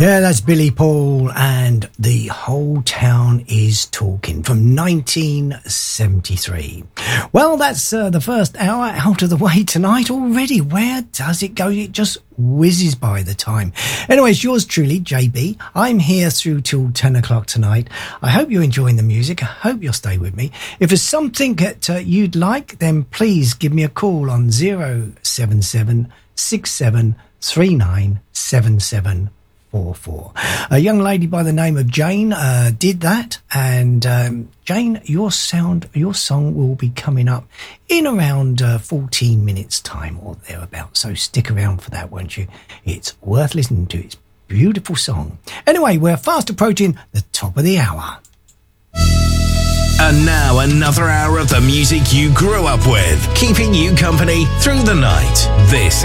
Yeah, that's Billy Paul and The Whole Town Is Talking from 1973. Well, that's the first hour out of the way tonight already. Where does it go? It just whizzes by the time. Anyway, it's yours truly, JB. I'm here through till 10 o'clock tonight. I hope you're enjoying the music. I hope you'll stay with me. If there's something that you'd like, then please give me a call on 077 6739 7744. A young lady by the name of Jane did that, and Jane, your song will be coming up in around 14 minutes time or thereabouts, so stick around for that, won't you? It's worth listening to. It's a beautiful song. Anyway, we're fast approaching the top of the hour. And now another hour of the music you grew up with, keeping you company through the night. This